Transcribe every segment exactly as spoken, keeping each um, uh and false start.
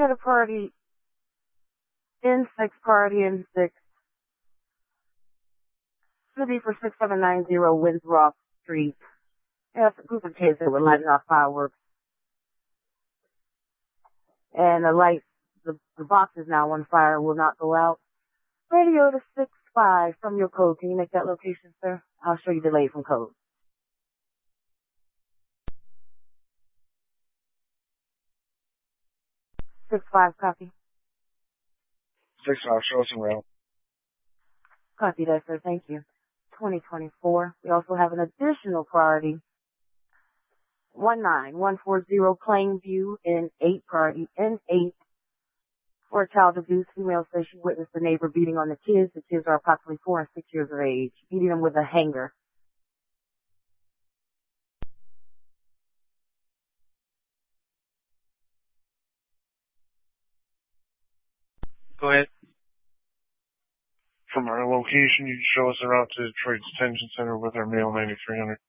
had a party in six, party in six. City for six seven nine zero Winthrop Street. Yes, a group of kids that were lighting off fireworks. And the light, the, the box is now on fire, will not go out. Radio to six five from your code. Can you make that location, sir? I'll show you delay from code. six five, copy. six five, show us en route. Copy that, sir. Thank you. twenty twenty-four. We also have an additional priority. one nine one four zero Plainview in eight, priority in eight. For a child abuse, female says she witnessed the neighbor beating on the kids. The kids are approximately four and six years of age, beating them with a hanger. Go ahead. From our location, you can show us a route to Detroit Detention Center with our mail ninety-three hundred.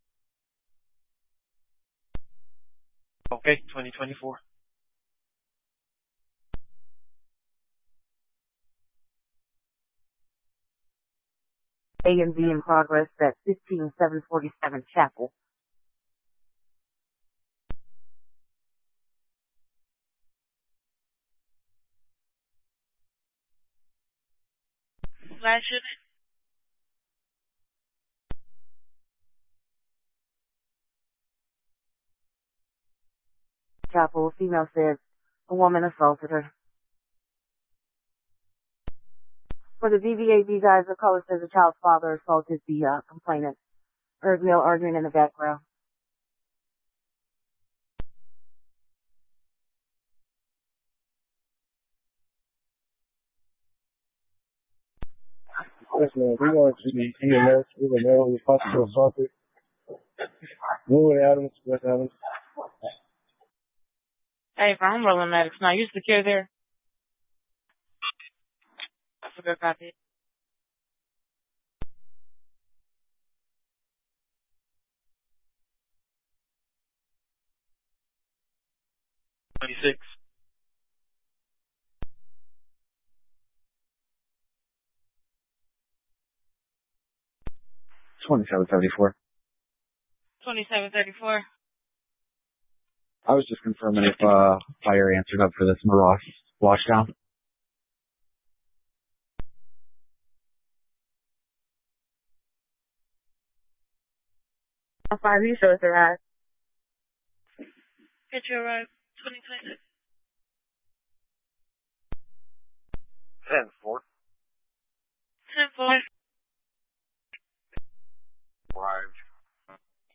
Okay, twenty twenty-four. A and B in progress at fifteen seven forty-seven Chapel. Last unit. Chapel, female says a woman assaulted her. For the D V A B guys, the caller says the child's father assaulted the uh, complainant. Heard male arguing in the background. Yes, ma'am. We want to be E M S with a male who was possibly assaulted. Wood Adams, West Adams. Hey, I'm rolling medics now. You secure there? That's a good copy. twenty-six. twenty-seven seventy-four. twenty-seven thirty-four. I was just confirming if uh, fire answered up for this Maross washdown. Five, you show us the ride. Get your ride. twenty twenty-six.